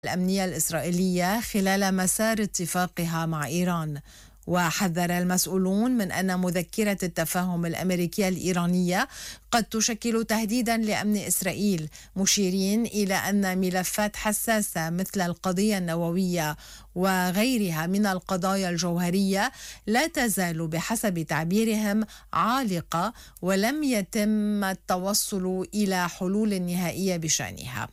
الأمنية الإسرائيلية خلال مسار اتفاقها مع إيران. وحذر المسؤولون من أن مذكرة التفاهم الأمريكية الإيرانية قد تشكل تهديدا لأمن إسرائيل، مشيرين إلى أن ملفات حساسة مثل القضية النووية وغيرها من القضايا الجوهرية لا تزال بحسب تعبيرهم عالقة، ولم يتم التوصل إلى حلول نهائية بشأنها.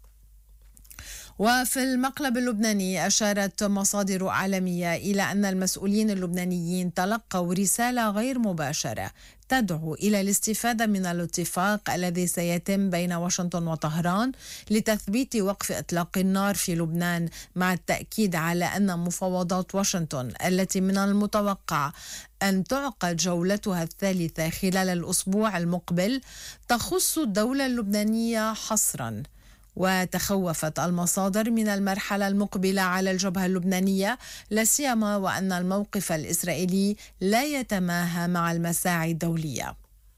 وفي المقلب اللبناني أشارت مصادر عالمية إلى أن المسؤولين اللبنانيين تلقوا رسالة غير مباشرة تدعو إلى الاستفادة من الاتفاق الذي سيتم بين واشنطن وطهران لتثبيت وقف إطلاق النار في لبنان، مع التأكيد على أن مفاوضات واشنطن التي من المتوقع أن تعقد جولتها الثالثة خلال الأسبوع المقبل تخص الدولة اللبنانية حصراً. وتخوفت المصادر من المرحلة المقبلة على الجبهة اللبنانية، لا سيما وأن الموقف الإسرائيلي لا يتماهى مع المساعي الدولية.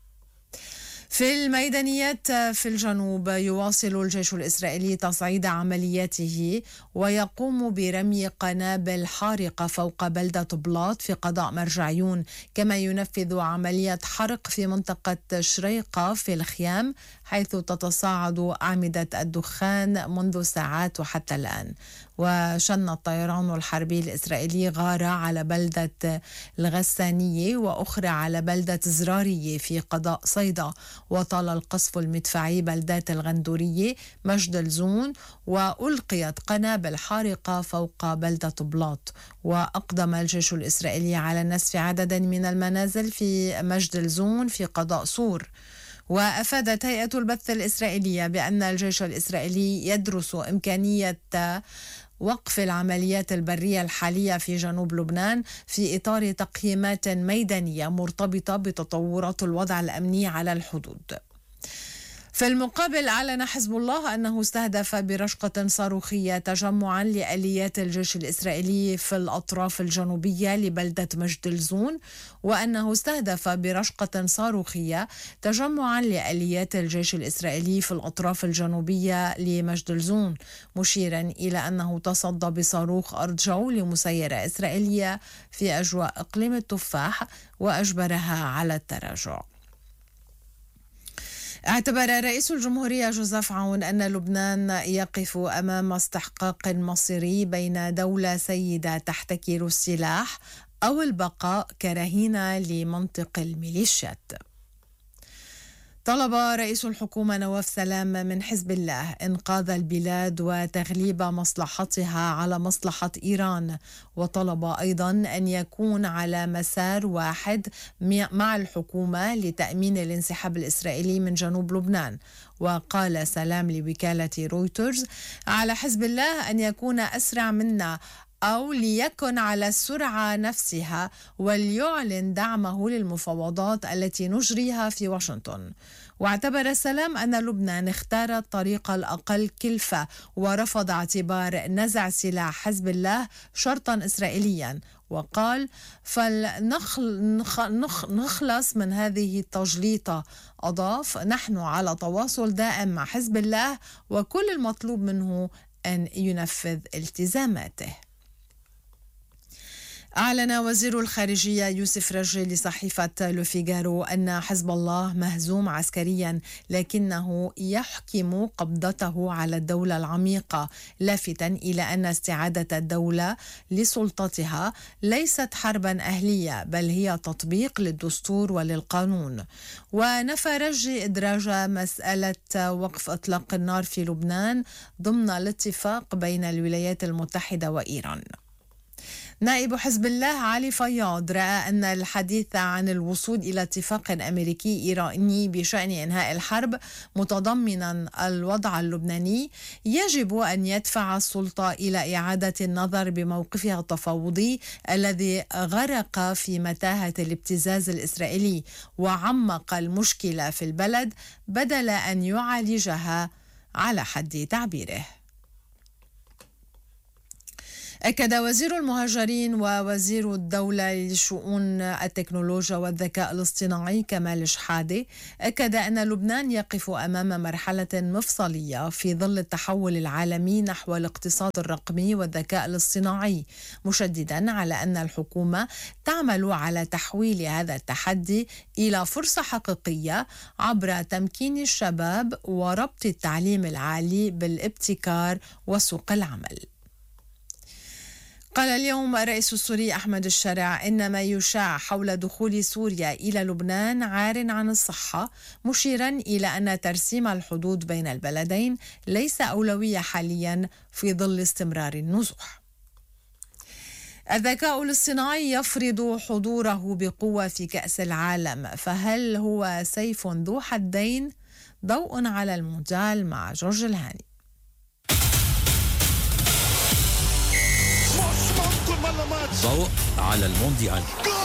في الميدانيات في الجنوب يواصل الجيش الإسرائيلي تصعيد عملياته ويقوم برمي قنابل حارقة فوق بلدة بلاط في قضاء مرجعيون، كما ينفذ عملية حرق في منطقة شريقة في الخيام، حيث تتصاعد أعمدة الدخان منذ ساعات وحتى الآن. وشن الطيران الحربي الإسرائيلي غارة على بلدة الغسانية وأخرى على بلدة زرارية في قضاء صيدا، وطال القصف المدفعي بلدات الغندورية مجد الزون، وألقيت قنابل حارقة فوق بلدة بلاط. وأقدم الجيش الإسرائيلي على نسف عدد من المنازل في مجد الزون في قضاء صور. وأفادت هيئة البث الإسرائيلية بأن الجيش الإسرائيلي يدرس إمكانية وقف العمليات البرية الحالية في جنوب لبنان في إطار تقييمات ميدانية مرتبطة بتطورات الوضع الأمني على الحدود. في المقابل أعلن حزب الله أنه استهدف برشقة صاروخية تجمعا لآليات الجيش الإسرائيلي في الأطراف الجنوبية لبلدة مجد الزون، وأنه استهدف برشقة صاروخية تجمعا لآليات الجيش الإسرائيلي في الأطراف الجنوبية لمجد الزون، مشيرا إلى أنه تصدى بصاروخ أرض جو لمسيرة إسرائيلية في أجواء إقليم التفاح وأجبرها على التراجع. اعتبر رئيس الجمهورية جوزيف عون أن لبنان يقف أمام استحقاق مصيري بين دولة سيدة تحتكر السلاح أو البقاء كرهينة لمنطق الميليشيات. طلب رئيس الحكومة نواف سلام من حزب الله إنقاذ البلاد وتغليب مصلحتها على مصلحة إيران، وطلب أيضا أن يكون على مسار واحد مع الحكومة لتأمين الانسحاب الإسرائيلي من جنوب لبنان. وقال سلام لوكالة رويترز: على حزب الله أن يكون أسرع منا أو ليكن على السرعة نفسها، وليعلن دعمه للمفاوضات التي نجريها في واشنطن. واعتبر سلام أن لبنان اختار الطريق الأقل كلفة ورفض اعتبار نزع سلاح حزب الله شرطا إسرائيليا، وقال: فلنخلص من هذه التجليطة. أضاف: نحن على تواصل دائم مع حزب الله وكل المطلوب منه أن ينفذ التزاماته. أعلن وزير الخارجية يوسف رجي لصحيفة لوفيغارو أن حزب الله مهزوم عسكريا، لكنه يحكم قبضته على الدولة العميقة، لافتا إلى أن استعادة الدولة لسلطتها ليست حربا أهلية، بل هي تطبيق للدستور وللقانون. ونفى رجي إدراج مسألة وقف إطلاق النار في لبنان ضمن الاتفاق بين الولايات المتحدة وإيران. نائب حزب الله علي فياض رأى أن الحديث عن الوصول إلى اتفاق أمريكي إيراني بشأن إنهاء الحرب متضمنا الوضع اللبناني يجب أن يدفع السلطة إلى إعادة النظر بموقفها التفاوضي الذي غرق في متاهة الابتزاز الإسرائيلي وعمق المشكلة في البلد بدل أن يعالجها على حد تعبيره. أكد وزير المهاجرين ووزير الدولة لشؤون التكنولوجيا والذكاء الاصطناعي كمال شحادة أكد أن لبنان يقف أمام مرحلة مفصلية في ظل التحول العالمي نحو الاقتصاد الرقمي والذكاء الاصطناعي، مشددا على أن الحكومة تعمل على تحويل هذا التحدي إلى فرصة حقيقية عبر تمكين الشباب وربط التعليم العالي بالابتكار وسوق العمل. قال اليوم الرئيس السوري أحمد الشرع إن ما يشاع حول دخول سوريا إلى لبنان عار عن الصحة، مشيرا إلى أن ترسيم الحدود بين البلدين ليس أولوية حاليا في ظل استمرار النزوح. الذكاء الاصطناعي يفرض حضوره بقوة في كأس العالم، فهل هو سيف ذو حدين؟ ضوء على المونديال مع جورج الهاني. ضوء على المونديال.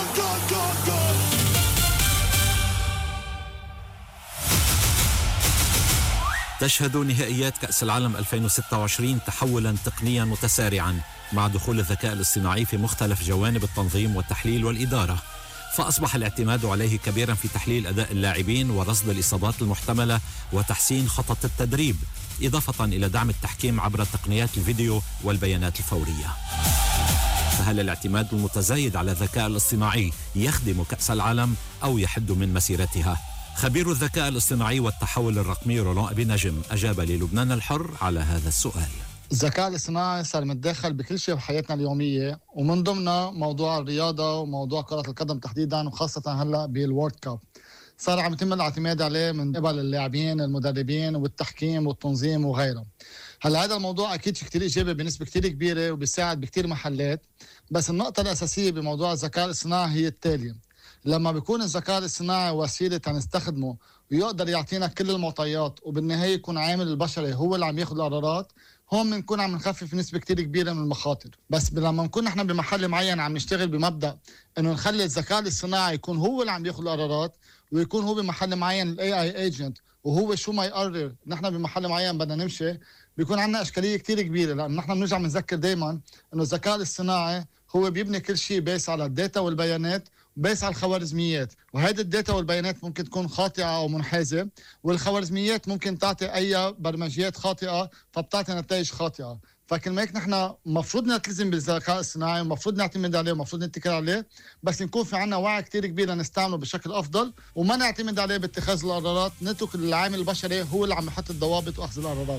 تشهد نهائيات كأس العالم 2026 تحولا تقنيا متسارعا مع دخول الذكاء الاصطناعي في مختلف جوانب التنظيم والتحليل والإدارة، فأصبح الاعتماد عليه كبيرا في تحليل أداء اللاعبين ورصد الإصابات المحتملة وتحسين خطط التدريب، إضافة إلى دعم التحكيم عبر تقنيات الفيديو والبيانات الفورية. فهل الاعتماد المتزايد على الذكاء الاصطناعي يخدم كأس العالم أو يحد من مسيرتها؟ خبير الذكاء الاصطناعي والتحول الرقمي رولان أبي نجم أجاب للبنان الحر على هذا السؤال. الذكاء الاصطناعي صار متدخل بكل شيء بحياتنا اليومية، ومن ضمنها موضوع الرياضة وموضوع كرة القدم تحديدا، وخاصة هلأ بالوورد كاب صار عم يتم الاعتماد عليه من قبل اللاعبين المدربين والتحكيم والتنظيم وغيره. هلا هذا الموضوع أكيد كتير إيجابي بنسبة كتير كبيرة وبيساعد بكتير محلات، بس النقطة الأساسية بموضوع الذكاء الاصطناعي هي التالية: لما بيكون الذكاء الاصطناعي وسيلة نستخدمه ويقدر يعطينا كل المعطيات وبالنهاية يكون عامل البشري هو اللي عم ياخذ القرارات، هون بنكون عم نخفف نسبة كتير كبيرة من المخاطر. بس لما نكون نحن بمحل معين عم نشتغل بمبدأ انه نخلي الذكاء الاصطناعي يكون هو اللي عم ياخذ القرارات، ويكون هو بمحل معين الاي اي ايجنت وهو شو ما يقرر نحن بمحل معين بدنا نمشي، بيكون عندنا اشكالية كتير كبيرة، لأن نحن بنرجع بنذكر دايما انه الذكاء الاصطناعي هو بيبني كل شيء بيس على الداتا والبيانات بيس على الخوارزميات، وهذه الداتا والبيانات ممكن تكون خاطئة أو منحازة، والخوارزميات ممكن تعطي أي برمجيات خاطئة فبتعطي نتائج خاطئة. فكل هيك نحن مفروض نلتزم بالذكاء الصناعي ومفروض نعتمد عليه ومفروض نتكل عليه، بس نكون في عنا وعي كتير كبير لنستعمله بشكل أفضل وما نعتمد عليه باتخاذ القرارات، نترك العامل البشري هو اللي عم يحط الضوابط وأخذ القرارات.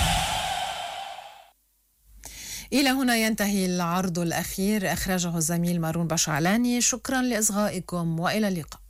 إلى هنا ينتهي العرض الأخير، أخرجه الزميل مارون بشعلاني. شكرا لإصغائكم وإلى اللقاء.